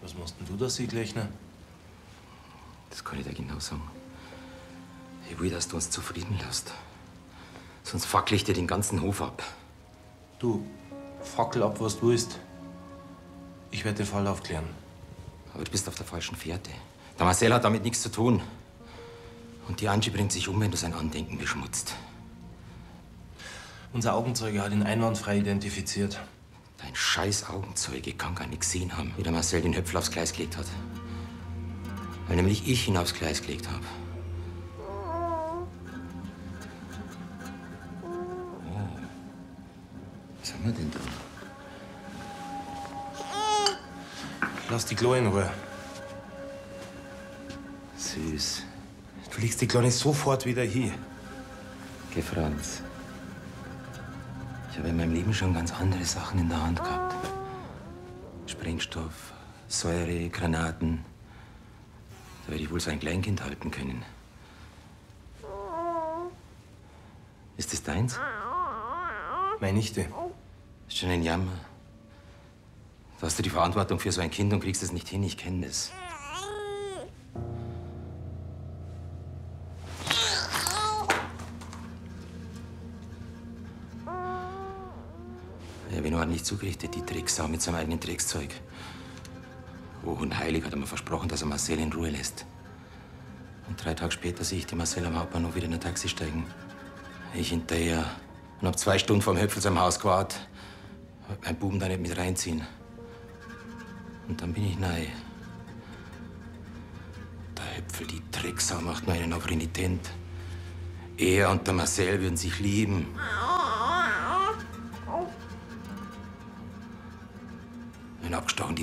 Was machst denn du da, Sieglechner? Das kann ich dir genau sagen. Ich will, dass du uns zufrieden lässt. Sonst fackel ich dir den ganzen Hof ab. Du, fackel ab, was du willst. Ich werde den Fall aufklären. Aber du bist auf der falschen Fährte. Der Marcel hat damit nichts zu tun. Und die Angie bringt sich um, wenn du sein Andenken beschmutzt. Unser Augenzeuge hat ihn einwandfrei identifiziert. Dein scheiß Augenzeuge kann gar nicht gesehen haben, wie der Marcel den Höpfel aufs Gleis gelegt hat. Weil nämlich ich ihn aufs Gleis gelegt habe. Oh. Was haben wir denn da? Lass die Klo in Ruhe. Süß. Du legst die Kleine sofort wieder hier. Geh, Franz. Ich habe in meinem Leben schon ganz andere Sachen in der Hand gehabt. Sprengstoff, Säure, Granaten. Da werde ich wohl so ein Kleinkind halten können. Ist das deins? Meine Nichte. Ist schon ein Jammer. Da hast du die Verantwortung für so ein Kind und kriegst es nicht hin. Ich kenne das. Ja, wen hat nicht zugerichtet, die Drecksau mit seinem eigenen Dreckszeug. Oh, und heilig hat er mir versprochen, dass er Marcel in Ruhe lässt. Und 3 Tage später sehe ich die Marcel am Hauptbahnhof wieder in ein Taxi steigen. Ich hinterher und hab 2 Stunden vorm Höpfel seinem Haus gewartet. Wollte meinen Buben da nicht mit reinziehen. Und dann bin ich nahe. Der Höpfel, die Drecksau, macht nur einen auf renitent. Er und der Marcel würden sich lieben. Abgestochen,